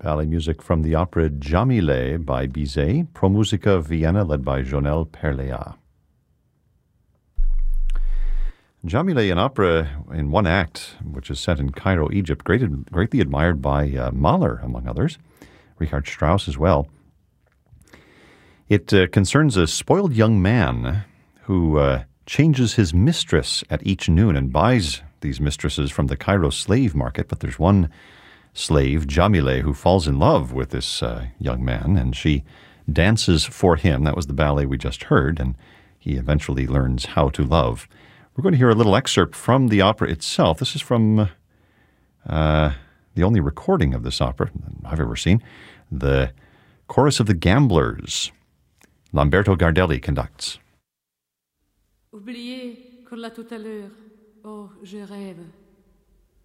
ballet music from the opera Jamile by Bizet, Pro Musica Vienna led by Jonel Perlea. Jamile, an opera in one act, which is set in Cairo, Egypt, greatly admired by Mahler, among others, Richard Strauss as well. It concerns a spoiled young man who changes his mistress at each noon and buys these mistresses from the Cairo slave market. But there's one slave, Jamile, who falls in love with this young man, and she dances for him. That was the ballet we just heard, and he eventually learns how to love. We're going to hear a little excerpt from the opera itself. This is from the only recording of this opera I've ever seen, the Chorus of the Gamblers. Lamberto Gardelli conducts. Oubliez qu'on l'a tout à l'heure. Oh, je rêve.